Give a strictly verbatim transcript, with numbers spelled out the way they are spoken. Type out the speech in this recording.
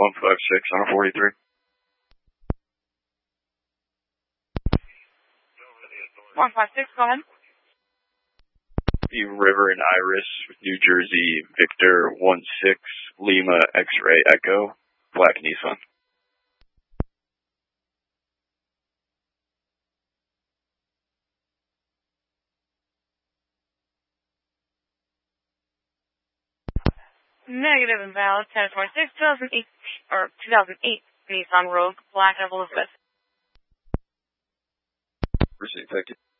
one five six on a forty-three. one five six, go ahead. The River and Iris, New Jersey, Victor one six, Lima X-Ray Echo, black Nissan. Negative invalid, ten twenty-six, two thousand eight, or two thousand eight Nissan Rogue, black Elizabeth. Received, thank you.